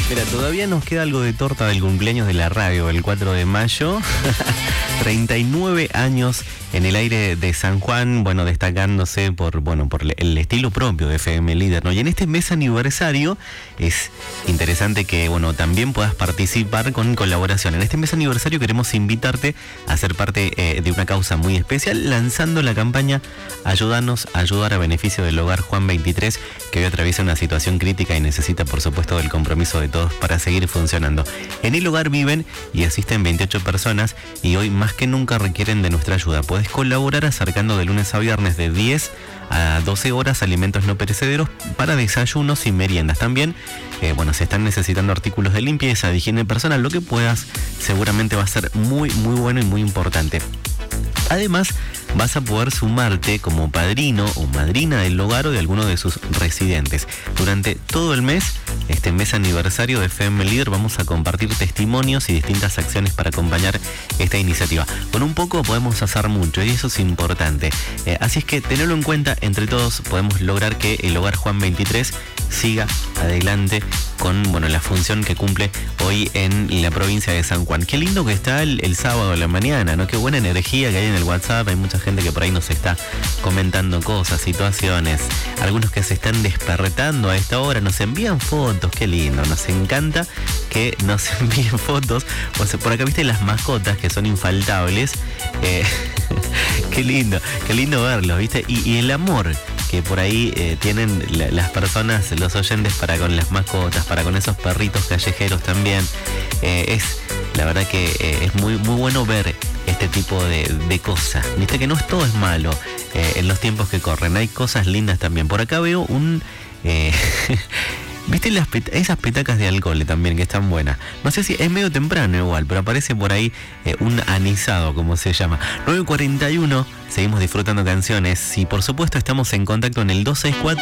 Mira, todavía nos queda algo de torta del cumpleaños de la radio, el 4 de mayo. 39 años en el aire de San Juan, bueno, destacándose por el estilo propio de FM Líder, ¿no? Y en este mes aniversario es interesante que, bueno, también puedas participar con colaboración. En este mes aniversario queremos invitarte a ser parte de una causa muy especial, lanzando la campaña Ayúdanos a ayudar a beneficio del hogar Juan 23, que hoy atraviesa una situación crítica y necesita, por supuesto, del compromiso de todos para seguir funcionando. En el hogar viven y asisten 28 personas y hoy más que nunca requieren de nuestra ayuda. Puedes colaborar acercando de lunes a viernes de 10 a 12 horas alimentos no perecederos para desayunos y meriendas. También, se están necesitando artículos de limpieza, de higiene personal, lo que puedas, seguramente va a ser muy, muy bueno y muy importante. Además, vas a poder sumarte como padrino o madrina del hogar o de alguno de sus residentes. Durante todo el mes, este mes aniversario de FM Líder, vamos a compartir testimonios y distintas acciones para acompañar esta iniciativa. Con un poco podemos hacer mucho y eso es importante. Así es que tenerlo en cuenta, entre todos podemos lograr que el hogar Juan 23 siga adelante con la función que cumple hoy en la provincia de San Juan. Qué lindo que está el sábado a la mañana, ¿no? Qué buena energía que hay en el WhatsApp. Hay mucha gente que por ahí nos está comentando cosas, situaciones. Algunos que se están despertando a esta hora nos envían fotos. Qué lindo, nos encanta que nos envíen fotos. O sea, por acá viste las mascotas que son infaltables. Qué lindo verlos, ¿viste? Y el amor que por ahí tienen las personas, los oyentes para con las mascotas, para con esos perritos callejeros también. Es la verdad que es muy, muy bueno ver este tipo de cosas. Viste que no todo es malo en los tiempos que corren, hay cosas lindas también. Por acá veo ¿viste esas petacas de alcohol también que están buenas? No sé si es medio temprano igual, pero aparece por ahí un anisado, como se llama. 9:41, seguimos disfrutando canciones y por supuesto estamos en contacto en el 264